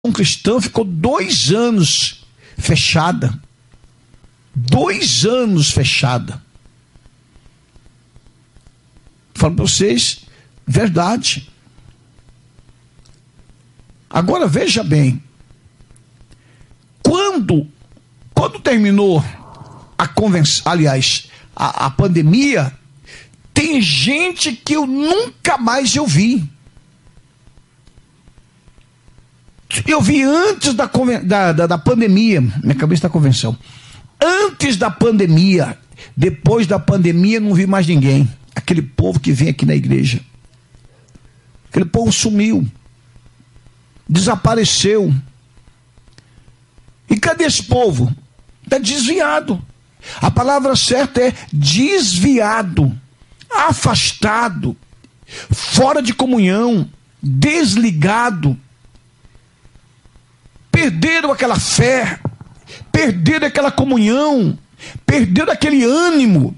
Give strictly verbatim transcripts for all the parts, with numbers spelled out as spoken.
cristã ficou dois anos fechada. Dois anos fechada. Falo para vocês, verdade. Agora veja bem, quando, quando terminou a convenção, aliás, a, a pandemia, tem gente que eu nunca mais eu vi. Eu vi antes da, da, da, da pandemia, minha cabeça da convenção. Antes da pandemia, depois da pandemia, não vi mais ninguém. Aquele povo que vem aqui na igreja. Aquele povo sumiu. Desapareceu. E cadê esse povo? Está desviado. A palavra certa é desviado, afastado, fora de comunhão, desligado. Perderam aquela fé, perderam aquela comunhão, perderam aquele ânimo.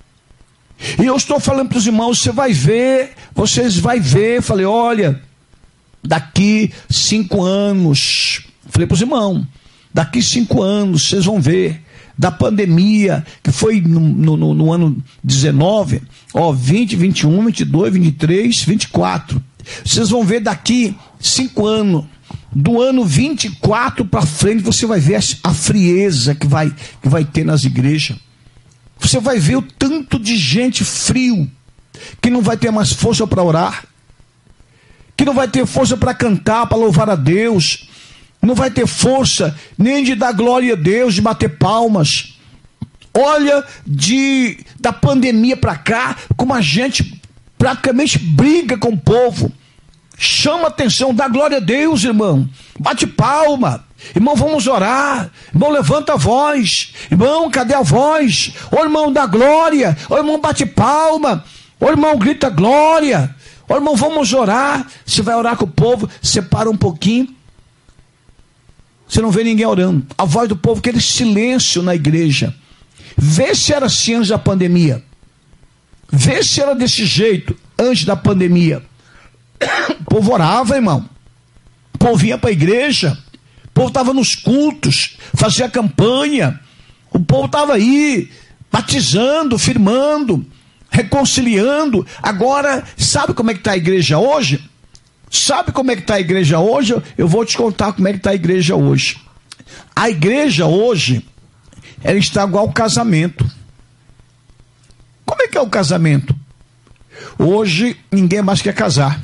E eu estou falando para os irmãos, você vai ver, vocês vão ver. Falei, olha, daqui cinco anos, falei para os irmãos, daqui cinco anos vocês vão ver, da pandemia, que foi no, no, no ano dezenove, ó, vinte, vinte e um, vinte e dois, vinte e três, vinte e quatro. Vocês vão ver daqui cinco anos, do ano vinte e quatro para frente, você vai ver a frieza que vai, que vai ter nas igrejas. Você vai ver o tanto de gente frio, que não vai ter mais força para orar, que não vai ter força para cantar, para louvar a Deus, não vai ter força nem de dar glória a Deus, de bater palmas. Olha, de, da pandemia para cá, como a gente praticamente briga com o povo. Chama atenção, dá glória a Deus, irmão. Bate palma. Irmão, vamos orar. Irmão, levanta a voz. Irmão, cadê a voz? Ô irmão, dá glória. Ô irmão, bate palma. Ô irmão, grita glória. Ô irmão, vamos orar. Você vai orar com o povo, separa um pouquinho. Você não vê ninguém orando. A voz do povo, aquele silêncio na igreja. Vê se era assim antes da pandemia. Vê se era desse jeito antes da pandemia. O povo orava, irmão. O povo vinha para a igreja. O povo estava nos cultos, fazia campanha. O povo estava aí, batizando, firmando, reconciliando. Agora, sabe como é que está a igreja hoje? Sabe como é que está a igreja hoje? Eu vou te contar como é que está a igreja hoje. A igreja hoje, ela está igual ao casamento. Como é que é o casamento? Hoje, ninguém mais quer casar.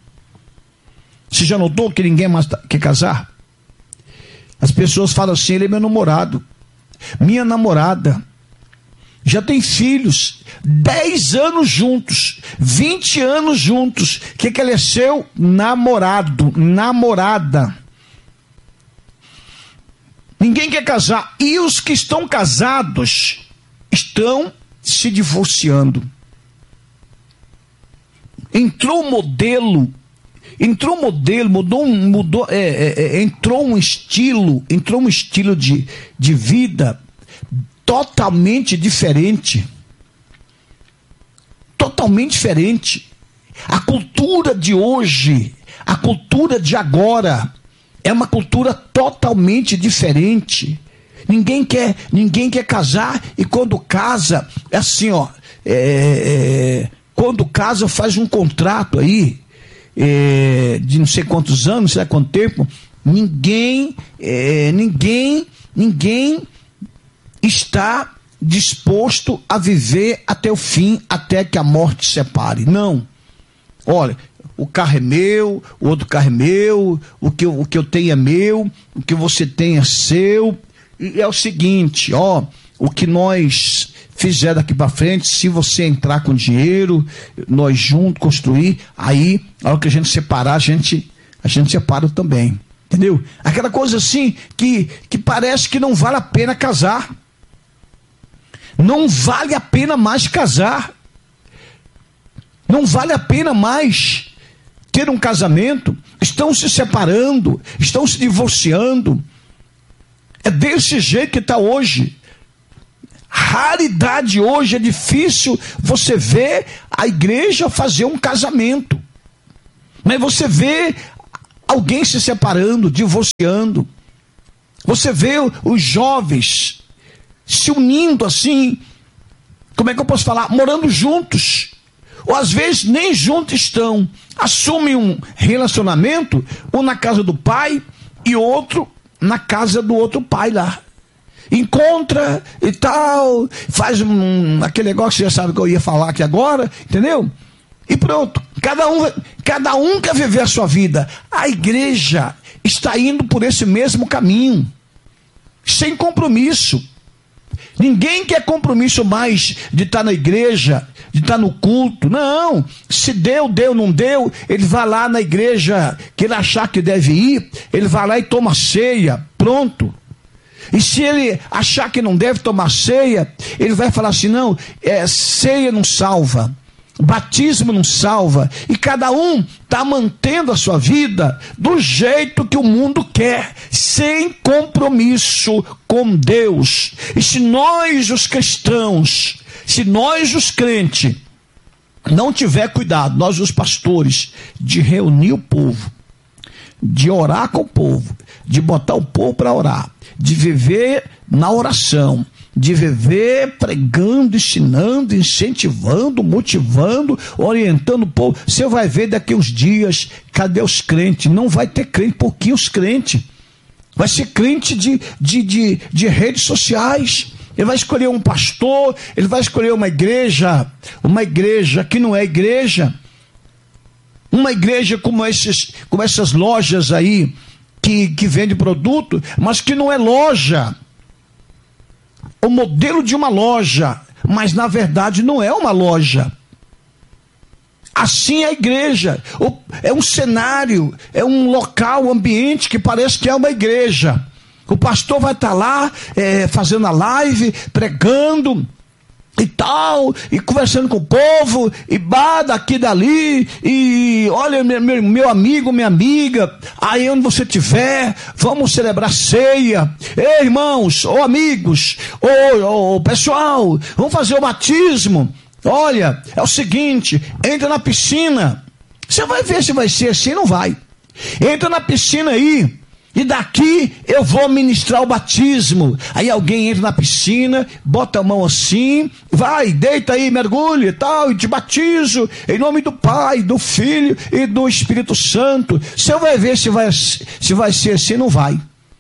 Você já notou que ninguém mais quer casar? As pessoas falam assim, ele é meu namorado, minha namorada, já tem filhos, dez anos juntos, vinte anos juntos. O que, que ele é seu? Namorado, namorada. Ninguém quer casar. E os que estão casados estão se divorciando. Entrou um modelo, entrou um modelo, mudou, mudou, é, é, é, entrou um estilo, entrou um estilo de, de vida totalmente diferente. Totalmente diferente. A cultura de hoje, a cultura de agora, é uma cultura totalmente diferente. Ninguém quer, ninguém quer casar, e quando casa, é assim, ó, é, é, quando casa faz um contrato aí, é, de não sei quantos anos, não sei quanto tempo, ninguém, é, ninguém, ninguém está disposto a viver até o fim, até que a morte separe. Não. Olha, o carro é meu, o outro carro é meu, o que eu, o que eu tenho é meu, o que você tem é seu. E é o seguinte, ó, o que nós fizer daqui para frente, se você entrar com dinheiro, nós juntos construir, aí, na hora que a gente separar, a gente, a gente separa também. Entendeu? Aquela coisa assim que, que parece que não vale a pena casar. Não vale a pena mais casar. Não vale a pena mais ter um casamento. Estão se separando, estão se divorciando. É desse jeito que está hoje. Raridade hoje, é difícil você ver a igreja fazer um casamento. Mas você vê alguém se separando, divorciando. Você vê os jovens se unindo assim, como é que eu posso falar? Morando juntos. Ou às vezes nem juntos estão. Assumem um relacionamento, um na casa do pai e outro na casa do outro pai lá. Encontra e tal, faz um, aquele negócio que você já sabe que eu ia falar aqui agora, entendeu? E pronto, cada um, cada um quer viver a sua vida. A igreja está indo por esse mesmo caminho, sem compromisso. Ninguém quer compromisso mais de estar na igreja, de estar no culto. Não, se deu, deu, não deu, ele vai lá na igreja que ele achar que deve ir, ele vai lá e toma ceia, pronto. E se ele achar que não deve tomar ceia, ele vai falar assim, não, é, ceia não salva, batismo não salva. E cada um está mantendo a sua vida do jeito que o mundo quer, sem compromisso com Deus. E se nós os cristãos, se nós os crentes, não tiver cuidado, nós os pastores, de reunir o povo, de orar com o povo, de botar o povo para orar, de viver na oração, de viver pregando, ensinando, incentivando, motivando, orientando o povo, você vai ver daqui uns dias, cadê os crentes? Não vai ter crente, pouquinhos crentes. Vai ser crente de, de, de, de redes sociais. Ele vai escolher um pastor, ele vai escolher uma igreja, uma igreja que não é igreja, uma igreja como, esses, como essas lojas aí, que, que vende produto, mas que não é loja. O modelo de uma loja, mas na verdade não é uma loja. Assim é a igreja. É um cenário, é um local, um ambiente que parece que é uma igreja. O pastor vai estar lá é, fazendo a live, pregando e tal, e conversando com o povo, e bah, daqui dali, e olha, meu, meu amigo, minha amiga, aí onde você estiver, vamos celebrar ceia. Ei, irmãos, ou amigos, ou, ou pessoal, vamos fazer o batismo. Olha, é o seguinte, entra na piscina, você vai ver se vai ser assim, não vai. Entra na piscina aí, e daqui eu vou ministrar o batismo. Aí alguém entra na piscina, bota a mão assim, vai, deita aí, mergulha e tal, e te batizo em nome do Pai, do Filho e do Espírito Santo. Você vai ver se vai, se vai ser assim, não vai.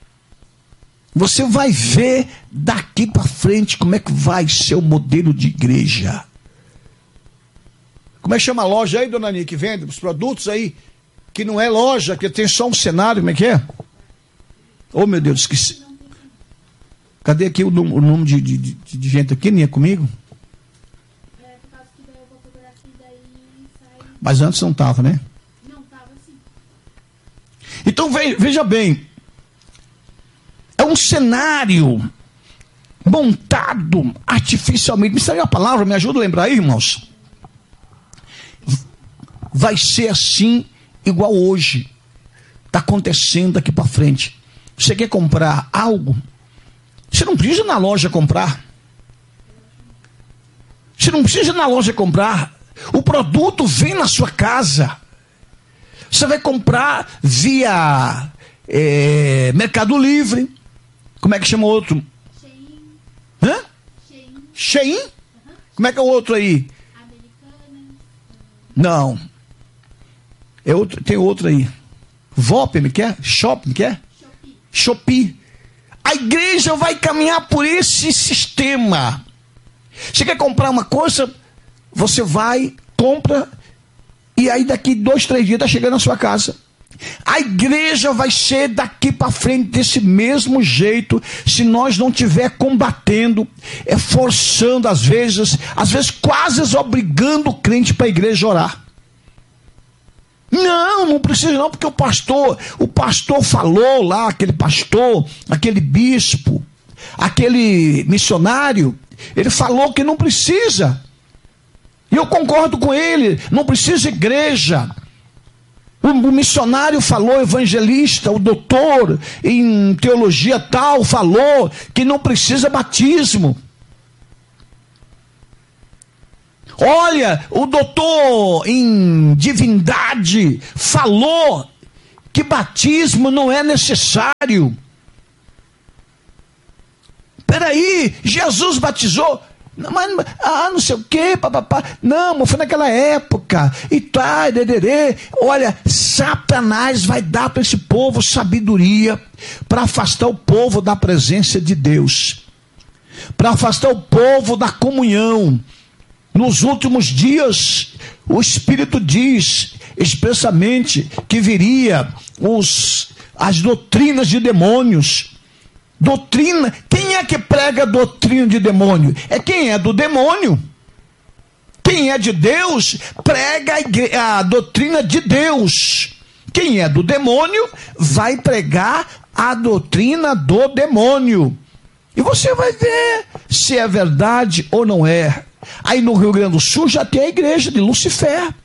Você vai ver daqui para frente como é que vai ser o modelo de igreja. Como é que chama a loja aí, dona Aninha, que vende os produtos aí, que não é loja, que tem só um cenário, como é que é? Oh, meu Deus, esqueci. Cadê aqui o, o nome de, de, de, de gente aqui, nem é comigo? É, por causa que daí eu vou procurar aqui, daí sai... Mas antes não estava, né? Não, estava sim. Então, veja bem. É um cenário montado artificialmente. Me segue a palavra, me ajuda a lembrar aí, irmãos. Vai ser assim, igual hoje. Está acontecendo daqui para frente. Você quer comprar algo? Você não precisa ir na loja comprar. Você não precisa ir na loja comprar. O produto vem na sua casa. Você vai comprar via é, Mercado Livre. Como é que chama o outro? Shein. Hã? Shein. Shein? Uhum. Como é que é o outro aí? Americanas. Não. É outro, tem outro aí. V O P, me quer? Shop, me quer? Shopee. A igreja vai caminhar por esse sistema. Você quer comprar uma coisa, você vai, compra, e aí daqui dois, três dias está chegando na sua casa. A igreja vai ser daqui para frente desse mesmo jeito, se nós não estiver combatendo, é forçando às vezes, às vezes quase obrigando o crente para a igreja orar. Não, não precisa não, porque o pastor, o pastor falou lá, aquele pastor, aquele bispo, aquele missionário, ele falou que não precisa. E eu concordo com ele, não precisa igreja. O, o missionário falou, o evangelista, o doutor em teologia tal, falou que não precisa batismo. Olha, o doutor em divindade falou que batismo não é necessário. Peraí, Jesus batizou? Mas, ah, não sei o que, papapá. Não, mas foi naquela época. E tá, dederê. Olha, Satanás vai dar para esse povo sabedoria para afastar o povo da presença de Deus, para afastar o povo da comunhão. Nos últimos dias, o Espírito diz expressamente que viria os, as doutrinas de demônios. Doutrina, quem é que prega doutrina de demônio? É quem é do demônio. Quem é de Deus, prega a, igre- a doutrina de Deus. Quem é do demônio, vai pregar a doutrina do demônio. E você vai ver se é verdade ou não é. Aí no Rio Grande do Sul já tem a igreja de Lucifer.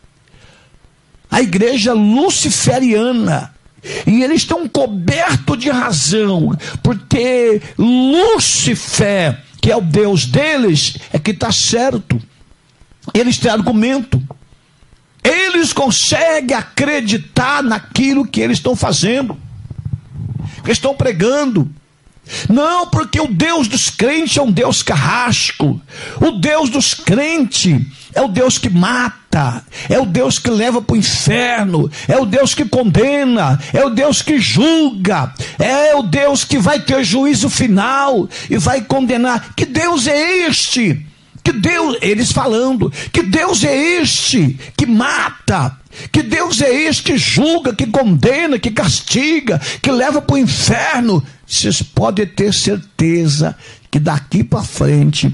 A igreja luciferiana. E eles estão cobertos de razão, porque Lúcifer, que é o Deus deles, é que está certo. Eles têm argumento. Eles conseguem acreditar naquilo que eles estão fazendo, que estão pregando. Não, porque o Deus dos crentes é um Deus carrasco. O Deus dos crentes é o Deus que mata, é o Deus que leva para o inferno, é o Deus que condena, é o Deus que julga, é o Deus que vai ter juízo final e vai condenar. Que Deus é este? Que Deus, eles falando, que Deus é este que mata? Que Deus é este que julga, que condena, que castiga, que leva para o inferno? Vocês podem ter certeza que daqui para frente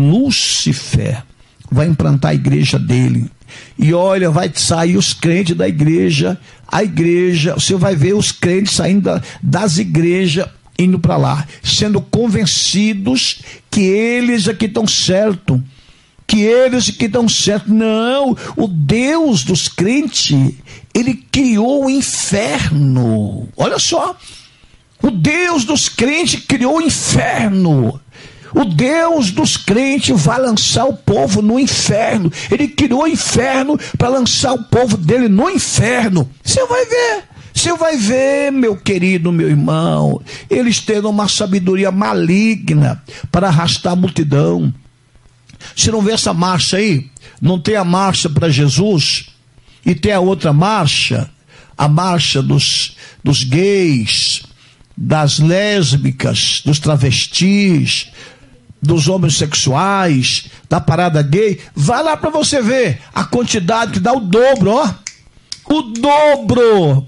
Lúcifer vai implantar a igreja dele. E olha, vai sair os crentes da igreja, a igreja, você vai ver os crentes saindo da, das igrejas, indo para lá, sendo convencidos que eles aqui estão certos, que eles aqui estão certos. Não, o Deus dos crentes, ele criou o inferno. Olha só, o Deus dos crentes criou o inferno. O Deus dos crentes vai lançar o povo no inferno. Ele criou o inferno para lançar o povo dele no inferno. Você vai ver. Você vai ver, meu querido, meu irmão, eles tendo uma sabedoria maligna para arrastar a multidão. Você não vê essa marcha aí? Não tem a marcha para Jesus? E tem a outra marcha, a marcha dos, dos gays, das lésbicas, dos travestis, dos homossexuais, da parada gay. Vai lá para você ver a quantidade que dá o dobro, ó. O dobro.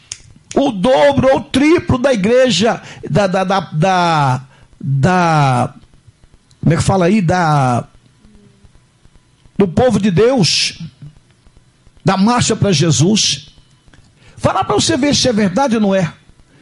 O dobro ou o triplo da igreja, da, da, da, da, da, como é que fala aí, da, do povo de Deus, da marcha para Jesus. Vai lá para você ver se é verdade ou não é.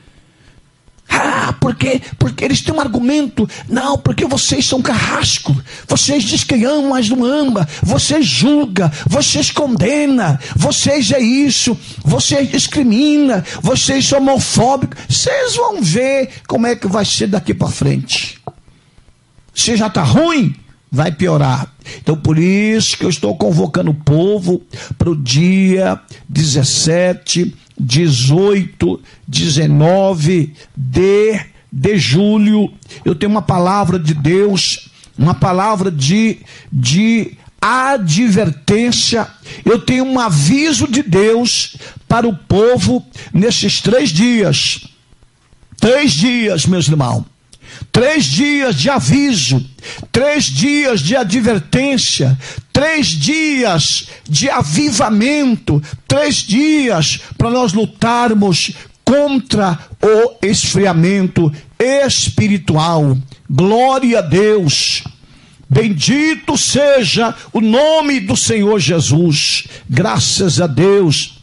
Ah, porque, porque eles têm um argumento. Não, porque vocês são carrasco. Vocês dizem que amam, mas não amam. Vocês julgam, vocês condenam. Vocês é isso. Vocês discriminam. Vocês são homofóbicos. Vocês vão ver como é que vai ser daqui para frente. Se já está ruim, vai piorar. Então por isso que eu estou convocando o povo para o dia dezessete, dezoito, dezenove de, de julho. Eu tenho uma palavra de Deus, uma palavra de, de advertência. Eu tenho um aviso de Deus para o povo nesses três dias. Três dias, meus irmãos. Três dias de aviso, três dias de advertência, três dias de avivamento, três dias para nós lutarmos contra o esfriamento espiritual. Glória a Deus. Bendito seja o nome do Senhor Jesus. Graças a Deus.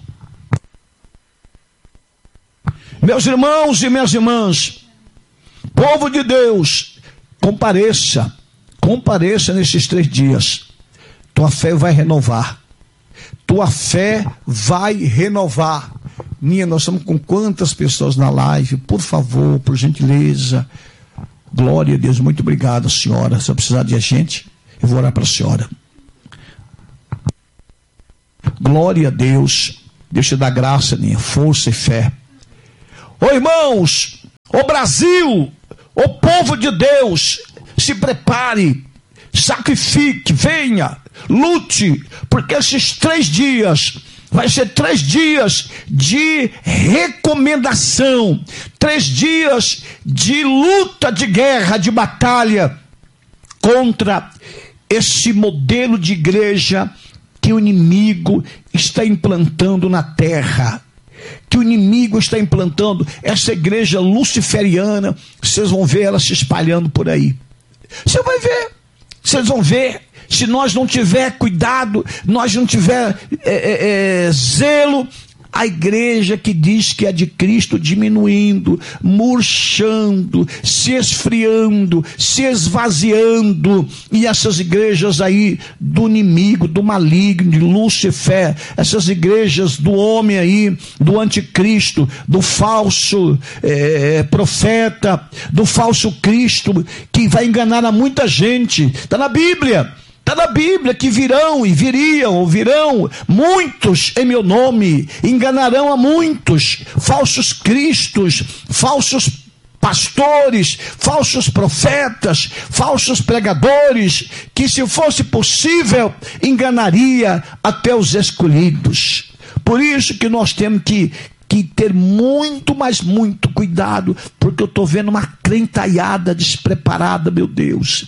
Meus irmãos e minhas irmãs, povo de Deus, compareça, compareça nesses três dias. Tua fé vai renovar. Tua fé vai renovar. Minha, nós estamos com quantas pessoas na live? Por favor, por gentileza. Glória a Deus, muito obrigado, senhora. Se eu precisar de gente, eu vou orar para a senhora. Glória a Deus. Deus te dá graça, minha, força e fé. Ô irmãos, ô Brasil, ô povo de Deus, se prepare, sacrifique, venha, lute, porque esses três dias vai ser três dias de recomendação, três dias de luta, de guerra, de batalha contra esse modelo de igreja que o inimigo está implantando na terra. Que o inimigo está implantando essa igreja luciferiana. Vocês vão ver ela se espalhando por aí. Você vai ver, vocês vão ver. Se nós não tiver cuidado, nós não tiver é, é, é, zelo, a igreja que diz que é de Cristo diminuindo, murchando, se esfriando, se esvaziando, e essas igrejas aí do inimigo, do maligno, de Lúcifer, essas igrejas do homem aí, do anticristo, do falso é, profeta, do falso Cristo, que vai enganar a muita gente, está na Bíblia. Está na Bíblia que virão e viriam, ou virão muitos em meu nome, enganarão a muitos, falsos cristos, falsos pastores, falsos profetas, falsos pregadores, que se fosse possível, enganaria até os escolhidos. Por isso que nós temos que, que ter muito, mas muito cuidado, porque eu estou vendo uma crentalhada despreparada, meu Deus.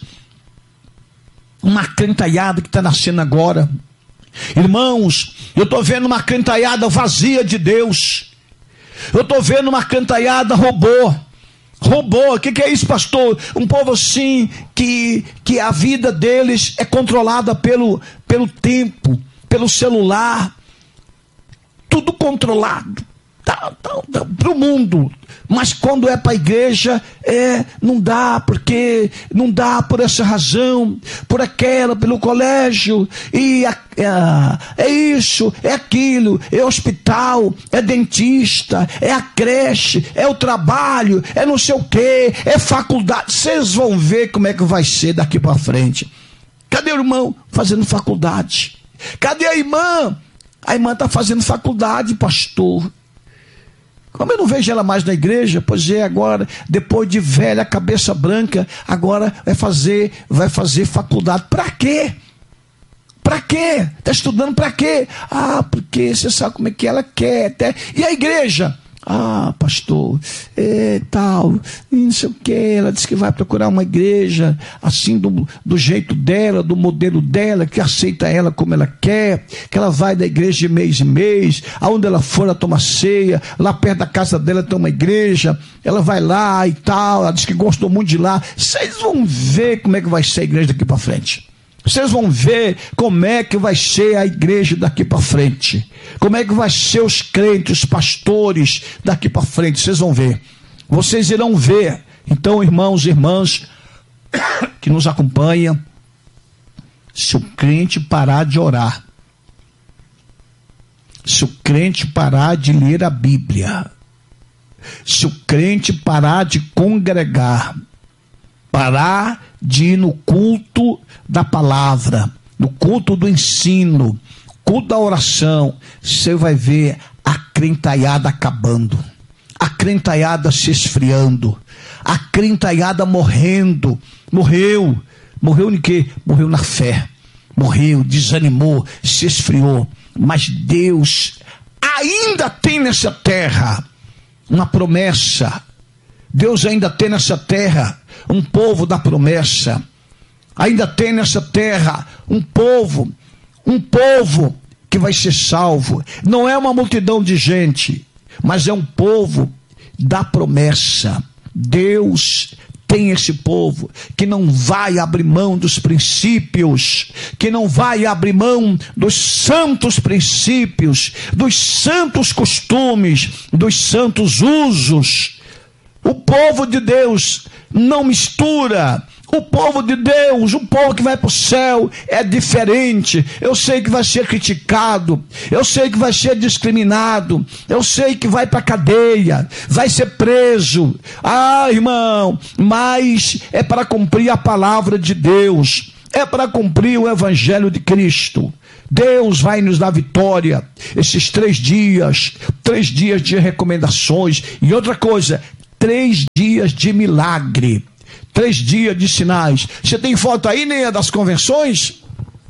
Uma crentalhada que está nascendo agora. Irmãos, eu estou vendo uma crentalhada vazia de Deus. Eu estou vendo uma crentalhada robô. Robô, o que, que é isso, pastor? Um povo assim, que, que a vida deles é controlada pelo, pelo tempo, pelo celular. Tudo controlado. Tá, tá, tá, para o mundo, mas quando é para a igreja, é, não dá, porque não dá por essa razão, por aquela, pelo colégio, e a, é, é isso, é aquilo, é hospital, é dentista, é a creche, é o trabalho, é não sei o que, é faculdade. Vocês vão ver como é que vai ser daqui para frente. Cadê o irmão fazendo faculdade? Cadê a irmã? A irmã está fazendo faculdade, pastor. Como eu não vejo ela mais na igreja, pois é, agora, depois de velha, cabeça branca, agora vai fazer, vai fazer faculdade. Para quê? Para quê? Está estudando para quê? Ah, porque você sabe como é que ela quer. Até. E a igreja? Ah, pastor, é tal, não sei o que. Ela disse que vai procurar uma igreja assim, do, do jeito dela, do modelo dela, que aceita ela como ela quer, que ela vai da igreja de mês em mês, aonde ela for, ela toma ceia, lá perto da casa dela tem uma igreja, ela vai lá e tal, ela diz que gostou muito de lá. Vocês vão ver como é que vai ser a igreja daqui para frente. Vocês vão ver como é que vai ser a igreja daqui para frente. Como é que vai ser os crentes, os pastores daqui para frente. Vocês vão ver. Vocês irão ver. Então, irmãos e irmãs que nos acompanham, se o crente parar de orar, se o crente parar de ler a Bíblia, se o crente parar de congregar, parar de ir no culto da palavra, no culto do ensino, culto da oração, você vai ver a crentalhada acabando, a crentalhada se esfriando, a crentalhada morrendo. Morreu, morreu em quê? Morreu na fé, morreu, desanimou, se esfriou. Mas Deus ainda tem nessa terra uma promessa. Deus ainda tem nessa terra um povo da promessa. Ainda tem nessa terra um povo, um povo que vai ser salvo. Não é uma multidão de gente, mas é um povo da promessa. Deus tem esse povo que não vai abrir mão dos princípios, que não vai abrir mão dos santos princípios, dos santos costumes, dos santos usos. O povo de Deus não mistura. O povo de Deus, o povo que vai para o céu é diferente. Eu sei que vai ser criticado, eu sei que vai ser discriminado, eu sei que vai para a cadeia, vai ser preso. Ah, irmão, mas é para cumprir a palavra de Deus, é para cumprir o evangelho de Cristo. Deus vai nos dar vitória. Esses três dias, três dias de recomendações. E outra coisa, três dias de milagre. Três dias de sinais. Você tem foto aí, Neia, das convenções?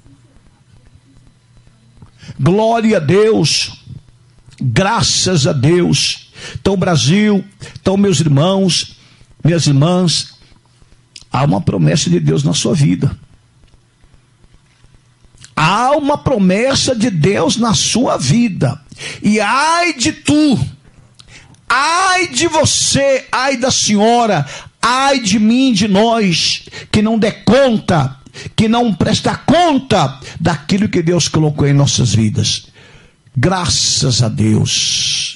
Glória a Deus. Graças a Deus. Então, Brasil, então, meus irmãos, minhas irmãs, há uma promessa de Deus na sua vida. Há uma promessa de Deus na sua vida. E ai de tu, ai de você, ai da senhora, ai de mim, de nós, que não dê conta, que não presta conta daquilo que Deus colocou em nossas vidas. Graças a Deus.